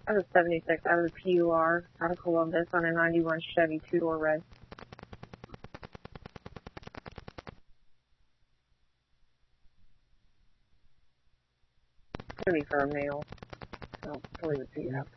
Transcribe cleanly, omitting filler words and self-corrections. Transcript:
I was 76 out of the PUR out of Columbus on a 91 Chevy 2-door red. It's going to be for a male. I don't believe it's you.